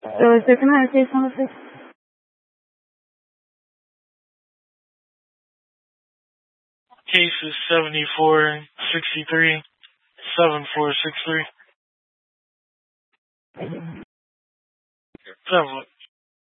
Second High Case 106. Case is 7463, 7463. 7.